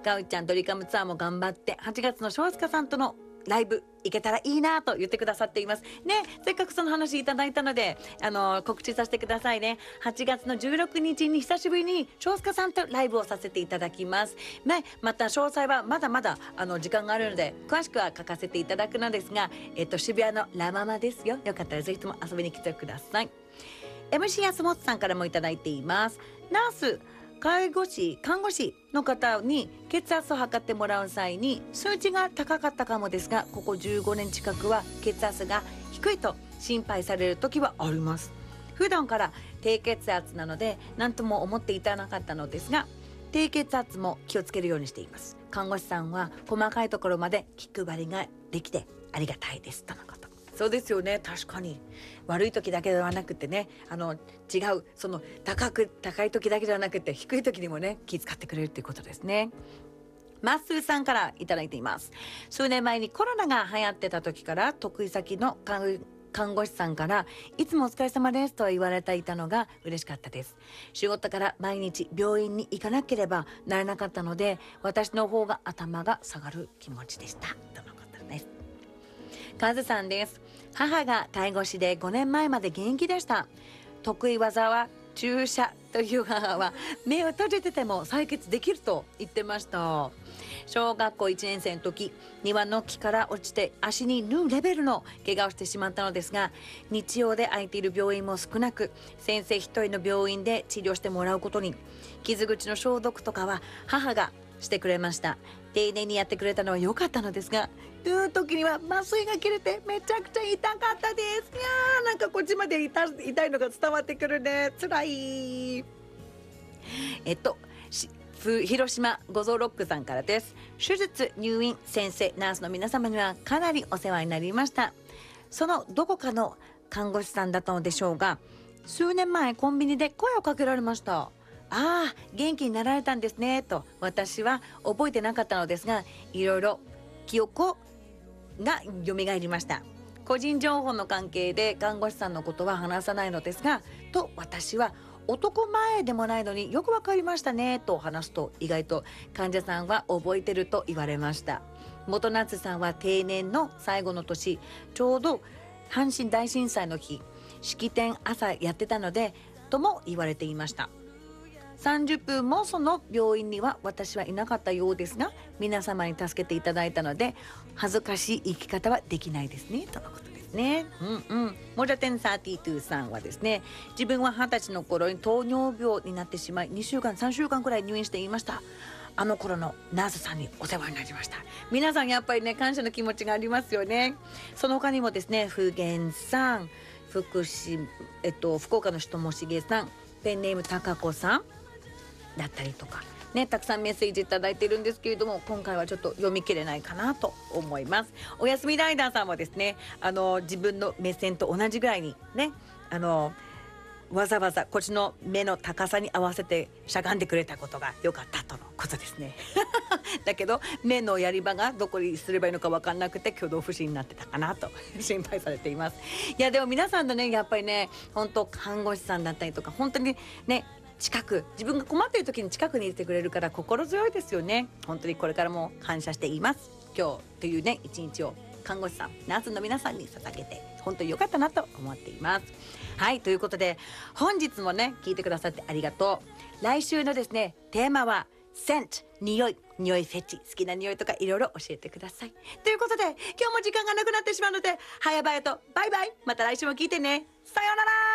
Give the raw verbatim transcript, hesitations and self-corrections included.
かおちゃんドリカムツアーも頑張ってはちがつの庄司さんとのライブ行けたらいいなと言ってくださっていますね。せっかくその話いただいたので、あの告知させてくださいね。はちがつのじゅうろくにちに久しぶりに庄司さんとライブをさせていただきます、ね、また詳細はまだまだあの時間があるので詳しくは書かせていただくのですが、えっと、渋谷のラママですよ。よかったらぜひとも遊びに来てください。 エムシー 安本さんからもいただいています。ナース介護士看護師の方に血圧を測ってもらう際に数値が高かったかもですが、ここじゅうごねん近くは血圧が低いと心配される時はあります。普段から低血圧なので何とも思っていたなかったのですが、低血圧も気をつけるようにしています。看護師さんは細かいところまで気配りができてありがたいですとのこと。そうですよね。確かに悪い時だけではなくてね、あの違うその高く高い時だけではなくて低い時にもね気遣ってくれるっていうことですね。マッスーさんからいただいています。数年前にコロナが流行ってた時から得意先の看護師さんからいつもお疲れ様ですと言われていたのが嬉しかったです。仕事から毎日病院に行かなければならなかったので、私の方が頭が下がる気持ちでしたとのことです。カズさんです。母が介護士でごねんまえまで現役でした。得意技は注射という母は目を閉じてても採血できると言ってました。小学校いちねん生の時、庭の木から落ちて足に縫うレベルの怪我をしてしまったのですが、日曜で空いている病院も少なく、先生一人の病院で治療してもらうことに。傷口の消毒とかは母がしてくれました。丁寧にやってくれたのは良かったのですが、縫う時には麻酔が切れてめちゃくちゃ痛かったです。いやー、なんかこっちまで 痛, 痛いのが伝わってくるね。つらい。えっと広島五臓ロックさんからです。手術入院先生ナースの皆様にはかなりお世話になりました。そのどこかの看護師さんだったのでしょうが、数年前コンビニで声をかけられました。ああ、元気になられたんですねと私は覚えてなかったのですが、いろいろ記憶が蘇りました。個人情報の関係で看護師さんのことは話さないのですが、と私は男前でもないのによくわかりましたねと話すと、意外と患者さんは覚えてると言われました。元夏さんは定年の最後の年、ちょうど阪神大震災の日、式典朝やってたのでとも言われていました。さんじゅっぷんもその病院には私はいなかったようですが、皆様に助けていただいたので恥ずかしい生き方はできないですねとのことですね。うんうん。モジャテンさんじゅうにさんはですね、自分ははたちの頃に糖尿病になってしまいにしゅうかんさんしゅうかんくらい入院していました。あの頃のナースさんにお世話になりました。皆さんやっぱりね、感謝の気持ちがありますよね。その他にもですね、福源さん、福島、えっと、福岡の人もしげさん、ペンネームたかこさんだったりとかね、たくさんメッセージいただいているんですけれども、今回はちょっと読み切れないかなと思います。おやすみライダーさんもですね、あの自分の目線と同じぐらいにね、あのわざわざこっちの目の高さに合わせてしゃがんでくれたことが良かったとのことですねだけど目のやり場がどこにすればいいのか分かんなくて挙動不審になってたかなと心配されています。いやでも皆さんのね、やっぱりね、本当看護師さんだったりとか、本当にね、近く、自分が困っている時に近くにいてくれるから心強いですよね。本当にこれからも感謝しています。今日というね一日を看護師さん、ナースの皆さんに捧げて本当に良かったなと思っています。はい、ということで本日もね聞いてくださってありがとう。来週のですねテーマはセント、匂い、匂いフェチ、好きな匂いとかいろいろ教えてください。ということで今日も時間がなくなってしまうので早々とバイバイ。また来週も聞いてね。さようなら。